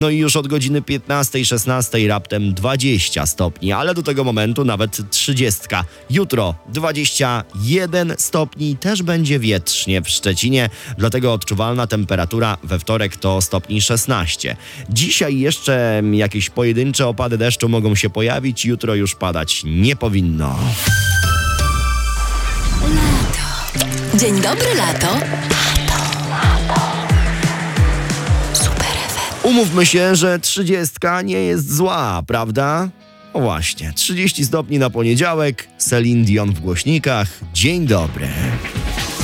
No i już od godziny 15-16 raptem 20 stopni, ale do tego momentu nawet 30. Jutro 21 stopni, też będzie wietrznie w Szczecinie, dlatego odczuwalna temperatura we wtorek to stopni 16. Dzisiaj jeszcze jakieś pojedyncze opady deszczu mogą się pojawić, jutro już padać nie powinno. Lato. Dzień dobry, lato. Umówmy się, że 30 nie jest zła, prawda? O właśnie, 30 stopni na poniedziałek, Celine Dion w głośnikach. Dzień dobry.